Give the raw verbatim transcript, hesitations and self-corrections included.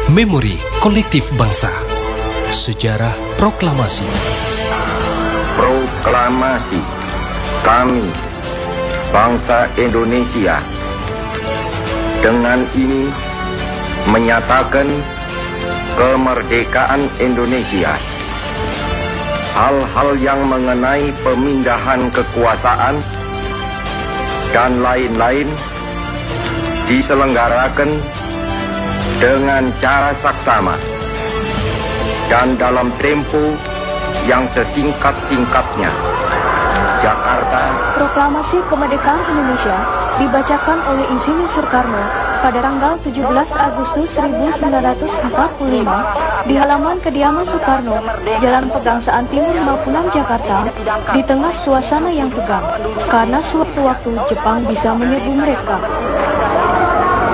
Memori Kolektif Bangsa. Sejarah Proklamasi. Proklamasi kami, bangsa Indonesia, dengan ini menyatakan kemerdekaan Indonesia. Hal-hal yang mengenai pemindahan kekuasaan dan lain-lain diselenggarakan dengan cara saksama dan dalam tempo yang sesingkat-singkatnya. Jakarta. Proklamasi Kemerdekaan Indonesia dibacakan oleh Insinyur Soekarno pada tanggal tujuh belas Agustus seribu sembilan ratus empat puluh lima di halaman kediaman Soekarno, Jalan Pegangsaan Timur Mapulang, Jakarta, di tengah suasana yang tegang karena sewaktu-waktu Jepang bisa menyerbu mereka.